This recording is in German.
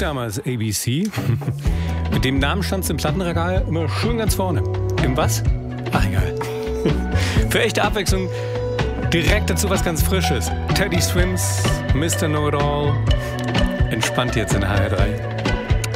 damals, ABC. Mit dem Namen stand es im Plattenregal immer schön ganz vorne. Im was? Ach, egal. Für echte Abwechslung direkt dazu was ganz Frisches. Teddy Swims, Mr. Know-It-All. Entspannt jetzt in HR3.